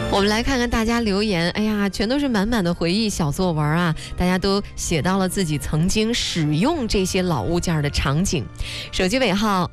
我们来看看大家留言，哎呀，全都是满满的回忆小作文啊！大家都写到了自己曾经使用这些老物件的场景。手机尾号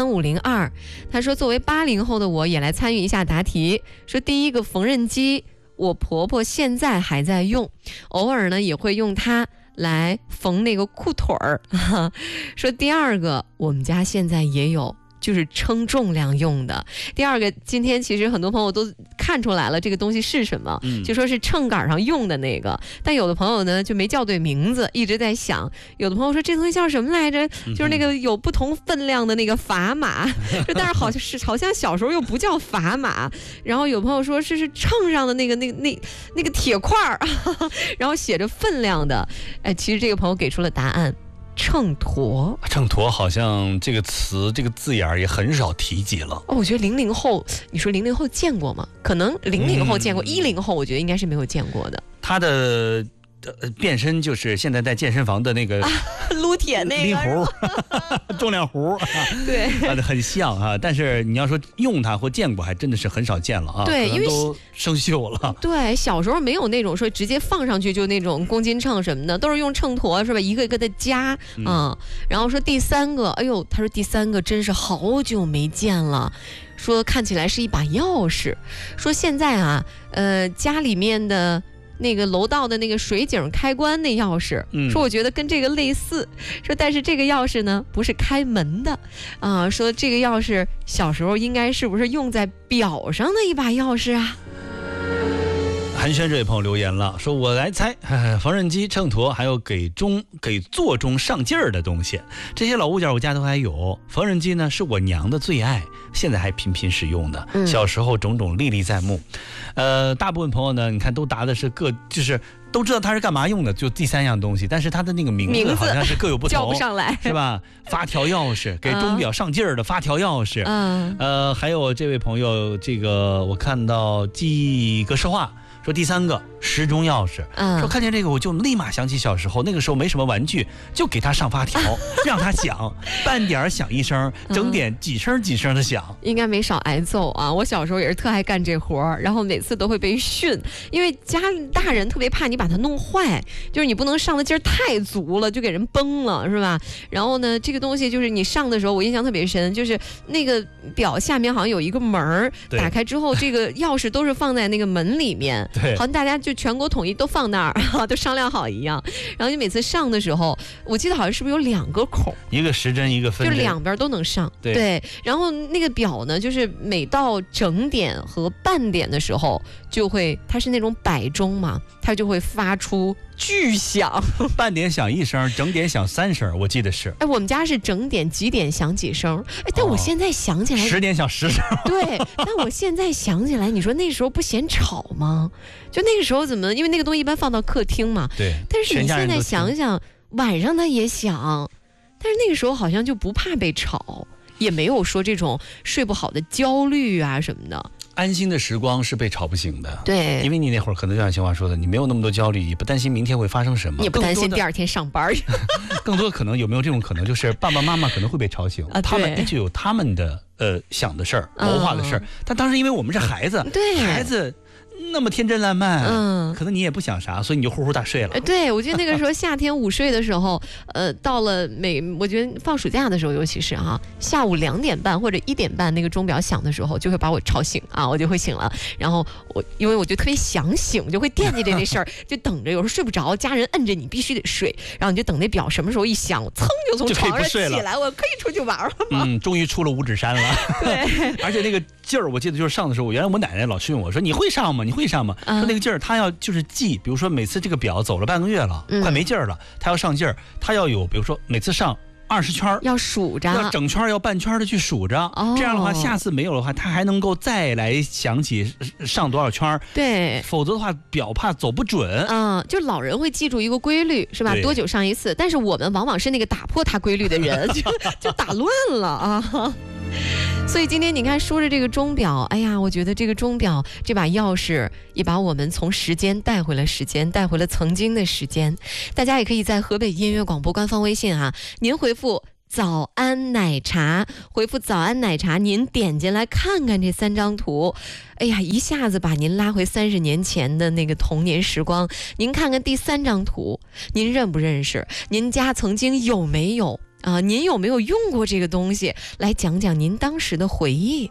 3502，他说作为80后的我也来参与一下答题。说第一个缝纫机，我婆婆现在还在用，偶尔呢也会用它来缝那个裤腿儿。说第二个，我们家现在也有。就是称重量用的。第二个，今天其实很多朋友都看出来了这个东西是什么，就说是秤杆上用的那个。但有的朋友呢就没叫对名字，一直在想。有的朋友说这东西叫什么来着？就是那个有不同分量的那个砝码，但是好像小时候又不叫砝码。然后有朋友说是秤上的那个铁块儿，然后写着分量的。哎，其实这个朋友给出了答案。秤砣， 秤砣好像这个词这个字眼也很少提及了。 哦，我觉得00后，你说00后见过吗？可能00后见过，10后我觉得应该是没有见过的。 他的变身就是现在在健身房的那个撸铁那个拎壶重量壶， 对， 很像啊。但是你要说用它或见过，还真的是很少见了啊。 对，因为都生锈了。 对，小时候没有那种说直接放上去就那种公斤秤什么的，都是用秤砣是吧？一个一个的加啊。然后说第三个，哎呦，他说第三个真是好久没见了。说看起来是一把钥匙。说现在啊，家里面的。那个楼道的那个水井开关那钥匙，说我觉得跟这个类似，说但是这个钥匙呢不是开门的啊，说这个钥匙小时候应该是不是用在表上的一把钥匙啊？ 寒暄这位朋友留言了，说我来猜，缝纫机、秤砣，还有给座钟上劲儿的东西，这些老物件我家都还有。缝纫机呢是我娘的最爱，现在还频频使用的，小时候种种历历在目。大部分朋友呢，你看都答的是就是都知道它是干嘛用的，就第三样东西，但是它的那个名字好像是各有不同， 叫不上来， 是吧？发条钥匙，给钟表上劲儿的发条钥匙。还有这位朋友，这个我看到记个实话。说第三个时钟钥匙，说看见这个我就立马想起小时候，那个时候没什么玩具，就给它上发条，让它响，半点响一声，整点几声几声的响。 应该没少挨揍啊！我小时候也是特爱干这活儿，然后每次都会被训，因为家大人特别怕你把它弄坏，就是你不能上的劲儿太足了，就给人崩了，是吧？然后呢，这个东西就是你上的时候，我印象特别深，就是那个表下面好像有一个门儿，打开之后，这个钥匙都是放在那个门里面。 对， 好像大家就全国统一都放那儿，都商量好一样。然后你每次上的时候，我记得好像是不是有2个孔， 一个时针一个分针， 就两边都能上。对，然后那个表呢，就是每到整点和半点的时候，它是那种摆钟嘛，它就会发出巨响， 半点响1声，整点响3声，我记得是。 哎，我们家是整点几点响几声，哎，但我现在想起来 ，10点响10声。 对，但我现在想起来，你说那时候不嫌吵吗？就那个时候怎么？因为那个东西一般放到客厅嘛。 对。 但是你现在想想，晚上它也响，但是那个时候好像就不怕被吵，也没有说这种睡不好的焦虑啊什么的。 安心的时光是被吵不醒的， 对， 因为你那会儿可能就像秦华说的，你没有那么多焦虑，也不担心明天会发生什么， 也不担心第二天上班。 更多可能有没有这种可能，就是爸爸妈妈可能会被吵醒，他们依旧有他们的想的事儿、谋划的事儿，但当时因为我们是孩子， 对， 孩子。那么天真烂漫，可能你也不想啥，所以你就呼呼大睡了。 对，我觉得那个时候夏天午睡的时候，到了我觉得放暑假的时候，尤其是下午2点半或者1点半那个钟表响的时候，就会把我吵醒啊，我就会醒了。然后因为我就特别想醒，就会惦记着那事儿，就等着，有时候睡不着，家人摁着你必须得睡，然后你就等那表什么时候一响，噌就从床上起来，我可以出去玩了吗？ 终于出了五指山了。 对， 而且那个劲儿，我记得就是上的时候，原来我奶奶老是问我说：“你会上吗？你会上吗？”说那个劲儿，他要就是记，比如说每次这个表走了半个月了，快没劲儿了，他要上劲儿，他要有，比如说每次上20圈， 要数着， 要整圈，要半圈的去数着。这样的话，下次没有的话，他还能够再来想起上多少圈。 对， 否则的话，表怕走不准。 就老人会记住一个规律，是吧？多久上一次？但是我们往往是那个打破他规律的人，就打乱了啊。所以今天你看说着这个钟表，哎呀，我觉得这个钟表这把钥匙也把我们从时间带回了时间，带回了曾经的时间。大家也可以在河北音乐广播官方微信您回复早安奶茶，回复早安奶茶，您点进来看看这3张图，哎呀，一下子把您拉回30年前的那个童年时光。您看看第3张图，您认不认识？您家曾经有没有您有没有用过这个东西？来讲讲您当时的回忆。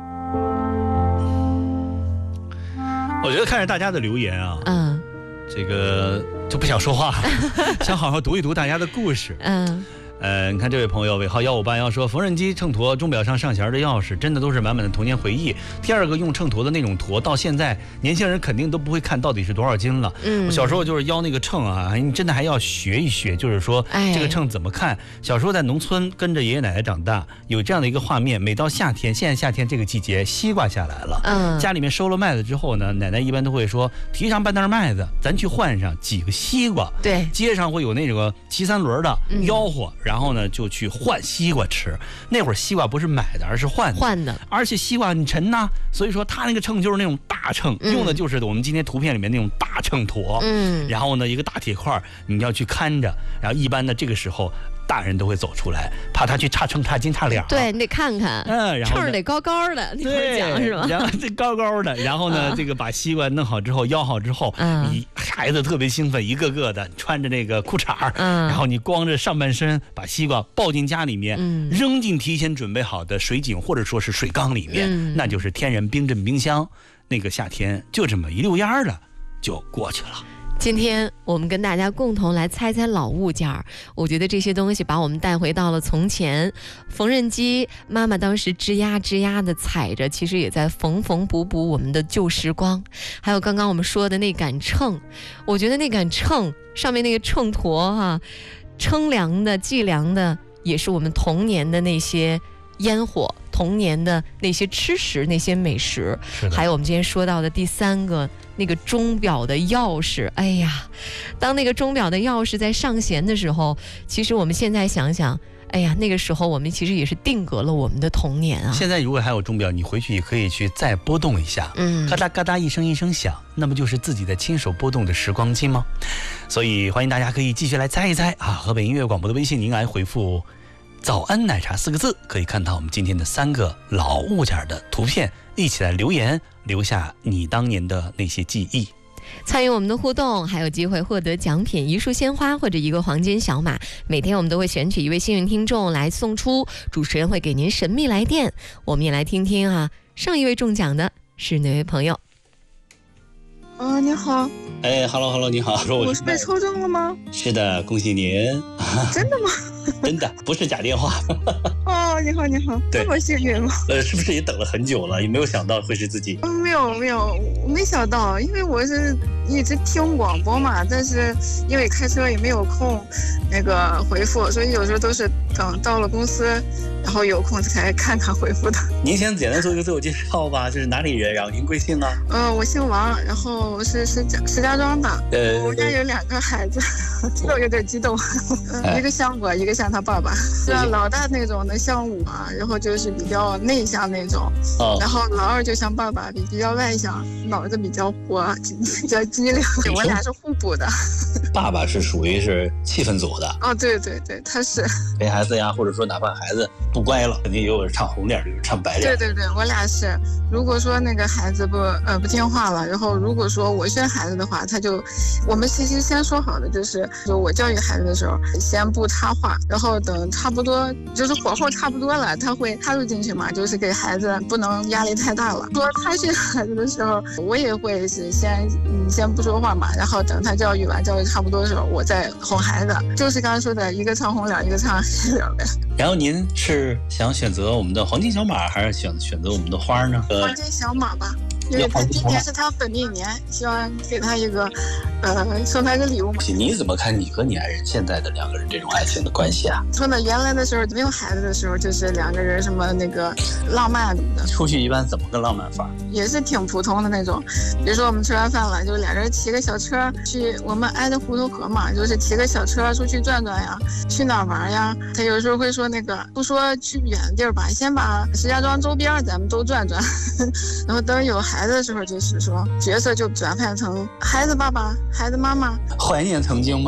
我觉得看着大家的留言啊，这个就不想说话，想好好读一读大家的故事。你看这位朋友尾号1581说，缝纫机、秤砣、钟表上弦的钥匙，真的都是满满的童年回忆。第二个，用秤砣的那种砣，到现在年轻人肯定都不会看到底是多少斤了。我小时候就是腰那个秤啊，你真的还要学一学，就是说这个秤怎么看。小时候在农村跟着爷爷奶奶长大，有这样的一个画面，每到夏天，现在夏天这个季节，西瓜下来了，家里面收了麦子之后呢，奶奶一般都会说，提上半袋麦子，咱去换上几个西瓜。 对， 街上会有那个骑3轮的吆喝，然后呢就去换西瓜吃。那会儿西瓜不是买的，而是换的，而且西瓜很沉呐，所以说他那个秤就是那种大秤，用的就是我们今天图片里面那种大秤砣。然后呢一个大铁块，你要去看着，然后一般的这个时候大人都会走出来，怕他去差秤差斤差两。 对，你得看看，然后秤得高高的，你会讲是吧？ 然后这高高的，然后呢，这个把西瓜弄好之后，腰好之后，你孩子特别兴奋，一个个的穿着那个裤衩然后你光着上半身，把西瓜抱进家里面，扔进提前准备好的水井或者说是水缸里面，那就是天然冰镇冰箱。那个夏天就这么一溜烟的就过去了。 今天我们跟大家共同来猜猜老物件儿，我觉得这些东西把我们带回到了从前。缝纫机，妈妈当时吱呀吱呀的踩着，其实也在缝缝补补我们的旧时光。还有刚刚我们说的那杆秤，我觉得那杆秤上面那个秤砣称量的计量的，也是我们童年的那些烟火，童年的那些吃食，那些美食。还有我们今天说到的第3个，那个钟表的钥匙。哎呀，当那个钟表的钥匙在上弦的时候，其实我们现在想想，哎呀，那个时候我们其实也是定格了我们的童年啊。 现在如果还有钟表，你回去也可以去再拨动一下，嘎哒嘎哒一声一声响，那么就是自己的亲手拨动的时光机吗？所以欢迎大家可以继续来猜一猜啊！河北音乐广播的微信，您来回复早安奶茶4个字，可以看到我们今天的3个老物件的图片，一起来留言，留下你当年的那些记忆。 参与我们的互动，还有机会获得奖品1束鲜花或者1个黄金小马。每天我们都会选取1位幸运听众来送出，主持人会给您神秘来电。我们也来听听上一位中奖的是哪位朋友？ 你好。 Hello， 你好。 我是被抽中了吗？ 是的，恭喜您。 真的吗？ 真的，不是假电话。 你好，这么幸运吗？ 是不是也等了很久了？也没有想到会是自己。 没有，我没想到，因为我是一直听广播嘛，但是因为开车也没有空那个回复，所以有时候都是等到了公司，然后有空才看看回复的。您先简单做一个自我介绍吧，这是哪里人？然后您贵姓呢？ 我姓王，然后是石家庄的。我家有2个孩子，这个有点激动。一个像我，一个像他爸爸。像老大那种的像我，然后就是比较内向那种。然后老二就像爸爸，比较外向，脑子比较活，比较机灵。我俩是互补的。 爸爸是属于是气氛组的。 对，他是陪孩子呀，或者说哪怕孩子不乖了，肯定有唱红脸，有唱白脸。 对，我俩是。如果说那个孩子不听话了，然后如果说我劝孩子的话，我们其实先说好的，就是我教育孩子的时候，先不插话，然后等差不多就是火候差不多了，他会插入进去嘛，就是给孩子不能压力太大了。说他训孩子的时候，我也会是先不说话嘛，然后等他教育差不多的时候，我再哄孩子。就是刚刚说的，一个唱红脸，一个唱黑脸呗。 然后您是想选择我们的黄金小马，还是选择我们的花呢？ 黄金小马吧。因为他今年是他本命年，希望给他一个送他一个礼物嘛。 你怎么看你和你爱人现在的2个人这种爱情的关系啊？ 说呢，原来的时候没有孩子的时候，就是2个人什么那个浪漫的。 出去一般怎么个浪漫法？ 也是挺普通的那种，比如说我们吃完饭了，就2人骑个小车去，我们挨着胡同河嘛，就是骑个小车出去转转呀，去哪儿玩呀。他有时候会说那个不说去远的地儿吧，先把石家庄周边咱们都转转，然后等有孩子的时候，就是说角色就转换成孩子爸爸、孩子妈妈。 怀念曾经吗？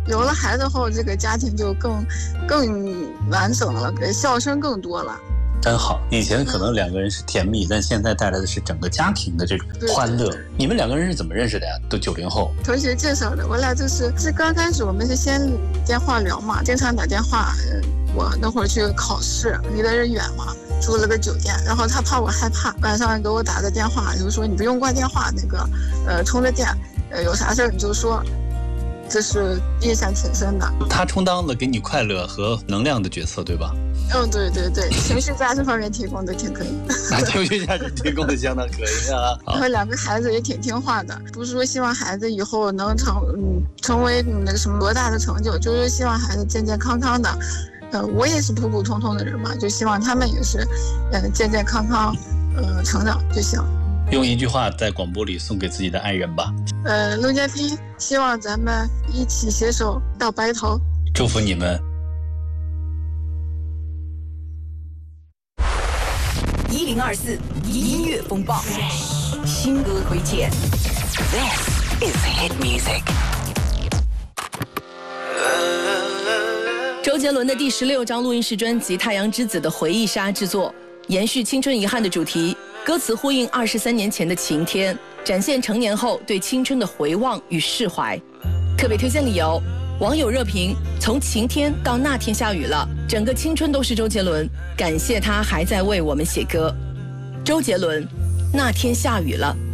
有了孩子后，这个家庭就更完整了，笑声更多了。 真好，以前可能两个人是甜蜜，但现在带来的是整个家庭的这种欢乐。 对， 你们两个人是怎么认识的呀？都90后， 同学介绍的。我俩是刚开始我们是先电话聊嘛，经常打电话。我那会儿去考试，离得人远嘛，住了个酒店，然后他怕我害怕，晚上给我打个电话，就说你不用挂电话，那个充着电，有啥事你就说。这是印象挺深的。 他充当了给你快乐和能量的角色，对吧？ 对，情绪价值方面提供的挺可以。 情绪价值提供的相当可以啊。 然后两个孩子也挺听话的，不是说希望孩子以后能成为那个什么多大的成就，就是希望孩子健健康康的。我也是普普通通的人嘛，就希望他们也是，健健康康，成长就行。 用一句话在广播里送给自己的爱人吧。 陆建平，希望咱们一起携手到白头。 祝福你们。 1024音乐风暴，新歌推荐。This is hit music。周杰伦的第16张录音室专辑《太阳之子》的回忆杀制作，延续青春遗憾的主题，歌词呼应23年前的晴天，展现成年后对青春的回望与释怀。特别推荐理由，网友热评：从晴天到那天下雨了，整个青春都是周杰伦，感谢他还在为我们写歌。周杰伦，那天下雨了。